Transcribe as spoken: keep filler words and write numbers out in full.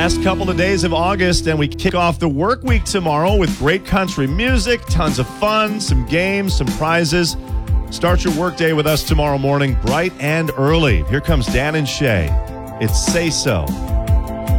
Last couple of days of August, and we kick off the work week tomorrow with great country music, tons of fun, some games, some prizes. Start your workday with us tomorrow morning, bright and early. Here comes Dan and Shay. It's Say So.